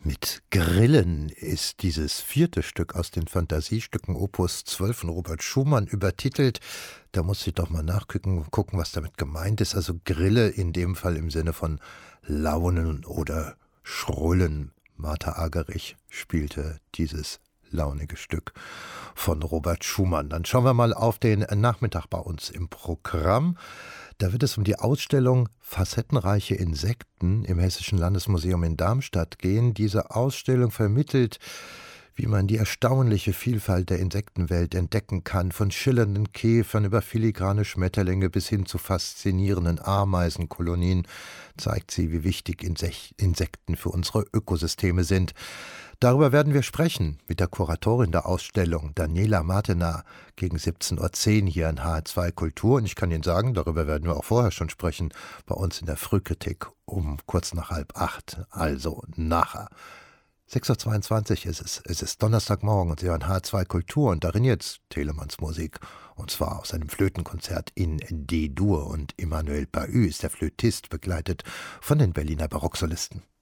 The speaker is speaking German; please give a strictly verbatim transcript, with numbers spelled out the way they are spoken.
Mit Grillen ist dieses vierte Stück aus den Fantasiestücken Opus zwölf von Robert Schumann übertitelt. Da muss ich doch mal nachgucken, gucken, was damit gemeint ist. Also Grille in dem Fall im Sinne von Launen oder Schrullen. Martha Argerich spielte dieses launige Stück von Robert Schumann. Dann schauen wir mal auf den Nachmittag bei uns im Programm. Da wird es um die Ausstellung Facettenreiche Insekten im Hessischen Landesmuseum in Darmstadt gehen. Diese Ausstellung vermittelt, wie man die erstaunliche Vielfalt der Insektenwelt entdecken kann, von schillernden Käfern über filigrane Schmetterlinge bis hin zu faszinierenden Ameisenkolonien, zeigt sie, wie wichtig Insekten für unsere Ökosysteme sind. Darüber werden wir sprechen mit der Kuratorin der Ausstellung, Daniela Martener, gegen siebzehn Uhr zehn hier in H R zwei Kultur. Und ich kann Ihnen sagen, darüber werden wir auch vorher schon sprechen, bei uns in der Frühkritik um kurz nach halb acht, also nachher. sechs Uhr zweiundzwanzig ist es. Es ist Donnerstagmorgen und Sie hören H R zwei Kultur und darin jetzt Telemanns Musik. Und zwar aus einem Flötenkonzert in D-Dur. Und Emmanuel Bahü ist der Flötist, begleitet von den Berliner Barocksolisten.